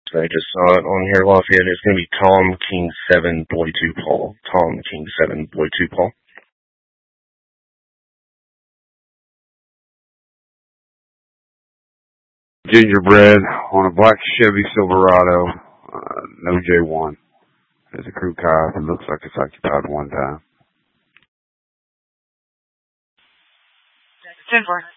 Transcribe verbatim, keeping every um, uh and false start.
I just saw it on here, Lafayette. It's going to be Tom King seven Boy two Paul. Tom King seven Boy two Paul. Gingerbread on a black Chevy Silverado, uh, no J one. There's a crew car. It looks like it's occupied one time. ten four.